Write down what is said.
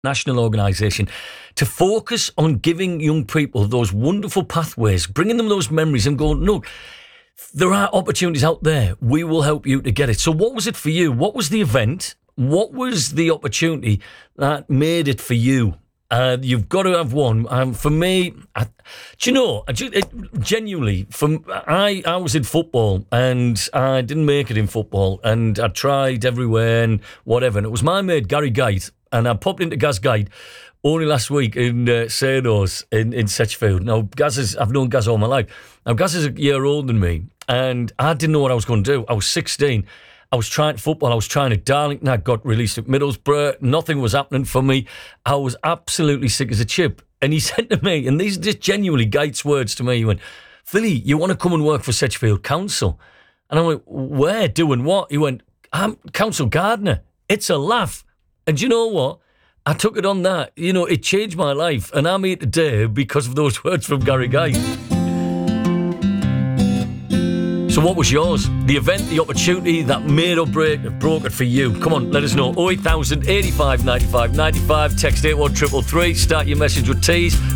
national organisation to focus on giving young people those wonderful pathways, bringing them those memories and going, no, there are opportunities out there. We will help you to get it. So what was it for you? What was the event? What was the opportunity that made it for you? You've got to have one. For me, do you know, genuinely, I was in football and I didn't make it in football and I tried everywhere and whatever. And it was my mate, Gary Guide, and I popped into Gaz Guide only last week in Senos in Setchfield. Now, I've known Gaz all my life. Now, Gaz is a year older than me and I didn't know what I was going to do. I was 16. I was trying football. I was trying at Darlington. I got released at Middlesbrough. Nothing was happening for me. I was absolutely sick as a chip. And he said to me, and these are just genuinely Guide's words to me, he went, Philly, you want to come and work for Setchfield Council? And I went, where? Doing what? He went, I'm council gardener. It's a laugh. And do you know what? I took it on that. You know, it changed my life. And I'm here today because of those words from Gary Guide. So what was yours? The event, the opportunity that made or broke it for you? Come on, let us know. 08000 85 95 95. Text 81333. Start your message with T's.